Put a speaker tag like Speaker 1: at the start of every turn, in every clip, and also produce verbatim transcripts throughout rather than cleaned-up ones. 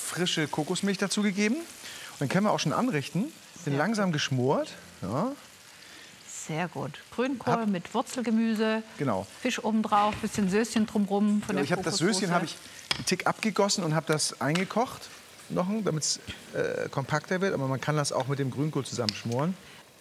Speaker 1: frische Kokosmilch dazugegeben. Und dann können wir auch schon anrichten. Bin langsam geschmort. Ja.
Speaker 2: Sehr gut. Grünkohl
Speaker 1: Hab,
Speaker 2: mit Wurzelgemüse,
Speaker 1: genau.
Speaker 2: Fisch obendrauf, bisschen Söschen drumherum von
Speaker 1: ja,
Speaker 2: der
Speaker 1: Ich habe das Söschen habe ich einen Tick abgegossen und habe das eingekocht, damit es äh, kompakter wird. Aber man kann das auch mit dem Grünkohl zusammen schmoren.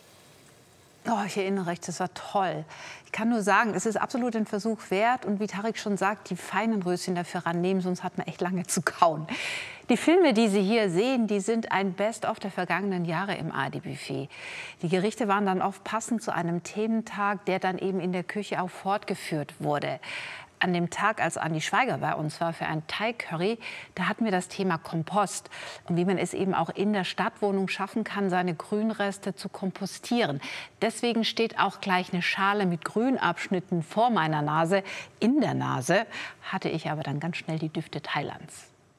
Speaker 2: Oh, ich erinnere recht, das war toll. Ich kann nur sagen, es ist absolut ein Versuch wert. Und wie Tarek schon sagt, die feinen Röschen dafür rannehmen, sonst hat man echt lange zu kauen. Die Filme, die Sie hier sehen, die sind ein Best-of der vergangenen Jahre im A R D-Buffet. Die Gerichte waren dann oft passend zu einem Thementag, der dann eben in der Küche auch fortgeführt wurde. An dem Tag, als Andi Schweiger bei uns war für ein Thai-Curry, da hatten wir das Thema Kompost und wie man es eben auch in der Stadtwohnung schaffen kann, seine Grünreste zu kompostieren. Deswegen steht auch gleich eine Schale mit Grünabschnitten vor meiner Nase. In der Nase hatte ich aber dann ganz schnell die Düfte Thailands.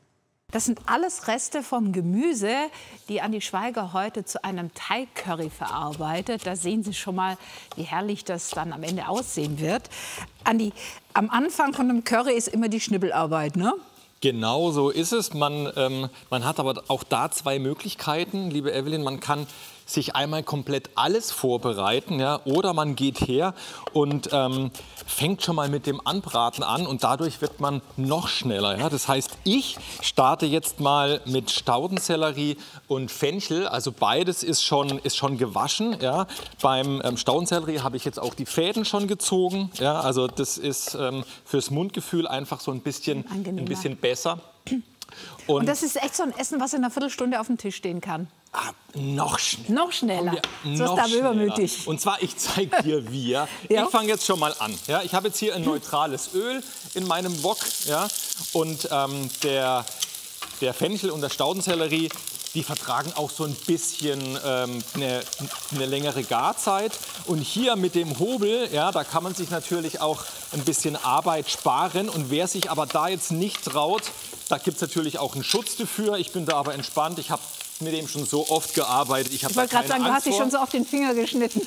Speaker 2: Das sind alles Reste vom Gemüse, die Andi Schweiger heute zu einem Thai-Curry verarbeitet. Da sehen Sie schon mal, wie herrlich das dann am Ende aussehen wird. Andi, am Anfang von einem Curry ist immer die Schnibbelarbeit, ne?
Speaker 3: Genau so ist es. Man, ähm, man hat aber auch da zwei Möglichkeiten, liebe Evelyn. Man kann sich einmal komplett alles vorbereiten, ja, oder man geht her und ähm, fängt schon mal mit dem Anbraten an und dadurch wird man noch schneller. Ja. Das heißt, ich starte jetzt mal mit Staudensellerie und Fenchel. Also beides ist schon, ist schon gewaschen. Ja. Beim ähm, Staudensellerie habe ich jetzt auch die Fäden schon gezogen. Ja. Also das ist ähm, fürs Mundgefühl einfach so ein bisschen, ein bisschen besser.
Speaker 2: Und, und das ist echt so ein Essen, was in einer Viertelstunde auf dem Tisch stehen kann.
Speaker 3: Ah, noch schneller.
Speaker 2: Noch schneller.
Speaker 3: Ja,
Speaker 2: so ist da übermütig.
Speaker 3: Und zwar, ich zeige dir, wie. Ja.
Speaker 2: Ja.
Speaker 3: Ich fange jetzt schon mal an. Ja. Ich habe jetzt hier ein neutrales Öl in meinem Wok. Ja. Und ähm, der, der Fenchel und der Staudensellerie, die vertragen auch so ein bisschen ähm, eine, eine längere Garzeit. Und hier mit dem Hobel, ja, da kann man sich natürlich auch ein bisschen Arbeit sparen. Und wer sich aber da jetzt nicht traut, da gibt es natürlich auch einen Schutz dafür. Ich bin da aber entspannt. Ich habe mit dem schon so oft gearbeitet. Ich,
Speaker 2: ich wollte gerade sagen, du hast dich schon so auf den Finger geschnitten.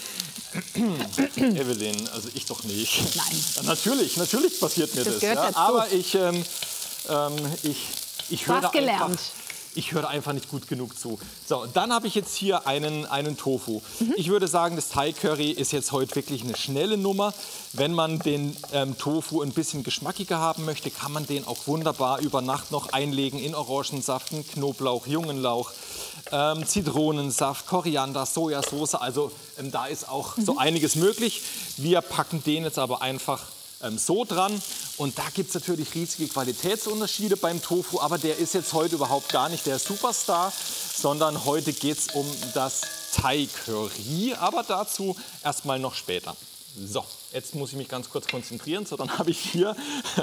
Speaker 3: Evelyn, also ich doch nicht.
Speaker 2: Nein.
Speaker 3: Natürlich, natürlich passiert mir
Speaker 2: das.
Speaker 3: das.
Speaker 2: Gehört
Speaker 3: ja.
Speaker 2: dazu.
Speaker 3: Aber ich, ähm, ähm, ich, ich höre
Speaker 2: gelernt.
Speaker 3: einfach, ich höre einfach nicht gut genug zu. So, dann habe ich jetzt hier einen, einen Tofu. Mhm. Ich würde sagen, das Thai-Curry ist jetzt heute wirklich eine schnelle Nummer. Wenn man den ähm, Tofu ein bisschen geschmackiger haben möchte, kann man den auch wunderbar über Nacht noch einlegen in Orangensaft, Knoblauch, jungen Lauch, ähm, Zitronensaft, Koriander, Sojasauce. Also ähm, da ist auch mhm. so einiges möglich. Wir packen den jetzt aber einfach ähm, so dran. Und da gibt es natürlich riesige Qualitätsunterschiede beim Tofu. Aber der ist jetzt heute überhaupt gar nicht der Superstar, sondern heute geht es um das Thai-Curry. Aber dazu erstmal noch später. So, jetzt muss ich mich ganz kurz konzentrieren. So, dann habe ich hier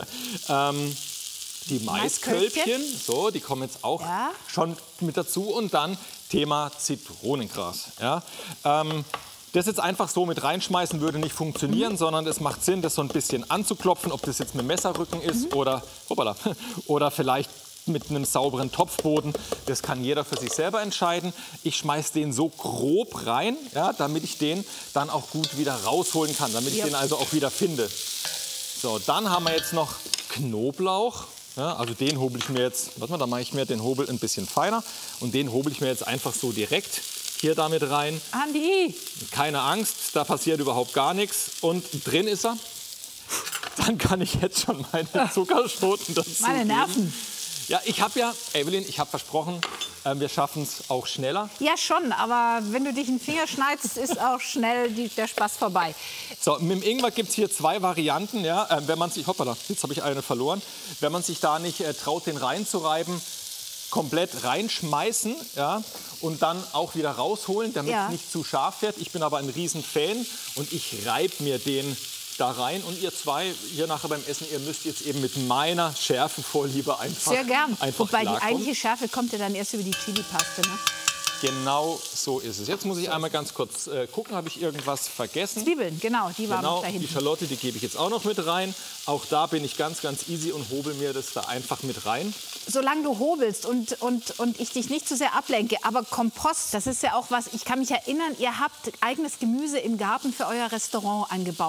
Speaker 3: ähm, die Maiskölbchen. So, die kommen jetzt auch ja. schon mit dazu. Und dann Thema Zitronengras. Ja, ähm, das jetzt einfach so mit reinschmeißen würde nicht funktionieren, mhm. sondern es macht Sinn, das so ein bisschen anzuklopfen, ob das jetzt mit Messerrücken ist mhm. oder, hoppala, oder vielleicht mit einem sauberen Topfboden. Das kann jeder für sich selber entscheiden. Ich schmeiße den so grob rein, ja, damit ich den dann auch gut wieder rausholen kann, damit ich ja. den also auch wieder finde. So, dann haben wir jetzt noch Knoblauch. Ja, also den hobel ich mir jetzt, warte mal, da mache ich mir den Hobel ein bisschen feiner und den hobel ich mir jetzt einfach so direkt hier damit rein.
Speaker 2: Andi!
Speaker 3: Keine Angst, da passiert überhaupt gar nichts. Und drin ist er. Dann kann ich jetzt schon meine Zuckerschoten dazu
Speaker 2: Meine Nerven.
Speaker 3: Geben. Ja, ich habe ja, Evelyn, ich habe versprochen, äh, wir schaffen es auch schneller.
Speaker 2: Ja, schon, aber wenn du dich in den Finger schneidest, ist auch schnell die, der Spaß vorbei.
Speaker 3: So, mit dem Ingwer gibt es hier zwei Varianten. Ja, äh, wenn man sich, hoppala, jetzt habe ich eine verloren. Wenn man sich da nicht äh, traut, den reinzureiben, komplett reinschmeißen, ja, und dann auch wieder rausholen, damit
Speaker 2: ja.
Speaker 3: es nicht zu scharf wird. Ich bin aber ein Riesenfan und ich reibe mir den da rein. Und ihr zwei hier nachher beim Essen, ihr müsst jetzt eben mit meiner Schärfevorliebe einfach
Speaker 2: Sehr gern.
Speaker 3: Einfach
Speaker 2: Wobei
Speaker 3: klarkommen.
Speaker 2: Die eigentliche Schärfe kommt ja dann erst über die Chili-Paste, ne?
Speaker 3: Genau so ist es. Jetzt muss ich einmal ganz kurz äh, gucken, habe ich irgendwas vergessen?
Speaker 2: Zwiebeln, genau, die waren
Speaker 3: genau,
Speaker 2: noch da hinten.
Speaker 3: Die Schalotte, die gebe ich jetzt auch noch mit rein. Auch da bin ich ganz, ganz easy und hobel mir das da einfach mit rein.
Speaker 2: Solange du hobelst und, und, und ich dich nicht zu sehr ablenke, aber Kompost, das ist ja auch was, ich kann mich erinnern, ihr habt eigenes Gemüse im Garten für euer Restaurant angebaut.